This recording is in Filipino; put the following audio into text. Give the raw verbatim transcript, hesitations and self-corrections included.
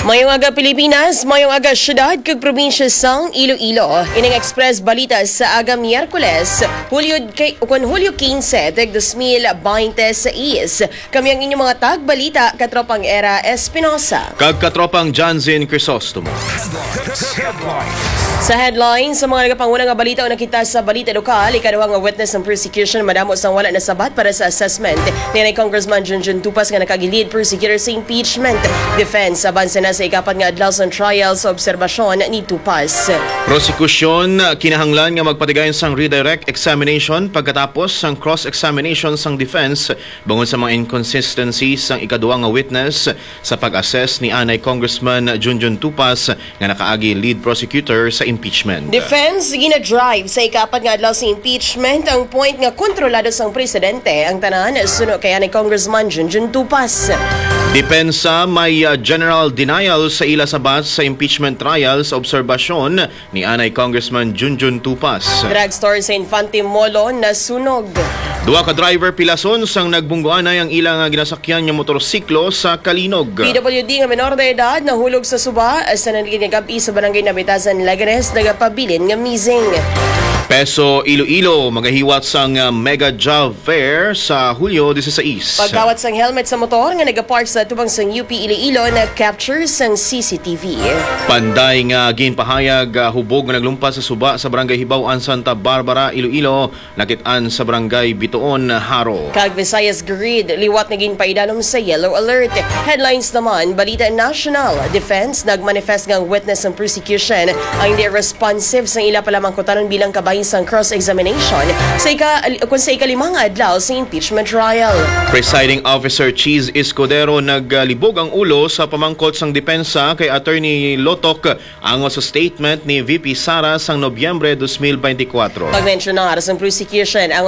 Mayong aga Pilipinas, mayong aga syudad kag probinsya sang Iloilo. Ining express balita sa aga Miyerkules, Hulyo kay kun Hulyo quince, deg dos mil veintiséis. Kami ang inyong mga tag balita katropang Era Espinosa. Kag katropang Janzin Crisostomo. Sa headline, sa mga nagapangunang nga balita o nakita sa balita lokal, ikaduhang nga witness ng persecution madamo sang wala na sabat para sa assessment ni Congressman Junjun Tupas nga nakagilid prosecutor sa impeachment defense abansa na sa ikapat nga adlaw sa trial sa obserbasyon ni Tupas. Prosekusyon kinahanglan nga magpatigayon sang redirect examination pagkatapos sang cross-examination sang defense bungod sa mga inconsistencies sang ikaduhang nga witness sa pag-assess ni anay Congressman Junjun Tupas nga nakaagi lead prosecutor sa impeachment. Defense gina-drive sa ikapat nga adlaw sa impeachment ang point nga kontrolado sang presidente ang tanan suno kay anay Congressman Junjun Tupas. Depensa may uh, general denial sa ila sabat sa impeachment trial sa obserbasyon ni anay Congressman Junjun Tupas. Drugstore sa Infante Molo nasunog. Duha ka driver pilason sang nagbunggoanay ang ilang nga ginasakyan nga motorsiklo sa Kalinog. P W D nga menor de edad nahulog sa suba sa nanigid nga gabi sa barangay Nabitasan, Leganes nagapabilin nga missing. Peso Iloilo magahiwat sang uh, Mega Job Fair sa Hulyo diseseis. Pagkawat sang helmet sa motor nga nagapark sa tubang sang U P Iloilo na capture sang C C T V. Panday nga ginpahayag uh, hubog nga naglumpas sa suba sa barangay Hibaw-an Santa Barbara, Iloilo, nakit-an sa barangay Bitoon, Haro. Kag Visayas Grid, liwat na ginpaidalom sa yellow alert. Headlines naman, balita national. Defense nagmanifest ngang witness ng persecution ang hindi responsive sa ila palamang kutanon bilang kabahin sang cross-examination sa ika kung sa ikalimang adlaw sa impeachment trial. Presiding Officer Cheese Escudero naglibog ang ulo sa pamangkot sang depensa kay Attorney Lotok ango sa statement ni V P Sara sang Nobyembre dos mil veinticuatro. Pag-mention na nga sa prosecution ang